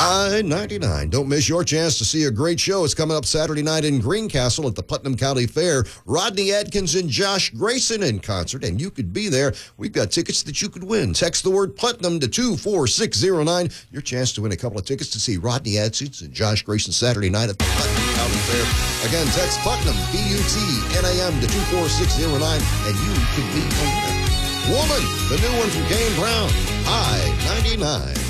I-99. Don't miss your chance to see a great show. It's coming up Saturday night in Greencastle at the Putnam County Fair. Rodney Adkins and Josh Grayson in concert, and you could be there. We've got tickets that you could win. Text the word Putnam to 24609. Your chance to win a couple of tickets to see Rodney Adkins and Josh Grayson Saturday night at the Putnam County Fair. Again, text Putnam, P-U-T-N-A-M to 24609, and you could be a winner. Woman, the new one from Kane Brown. I-99.